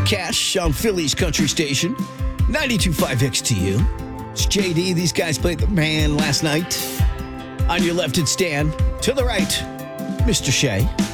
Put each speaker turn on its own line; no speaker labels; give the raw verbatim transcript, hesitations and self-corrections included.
Joe Cash on Philly's Country Station, ninety-two point five X T U. It's J D. These guys played the man last night. On your left, it's Stan. To the right, Mister Shea.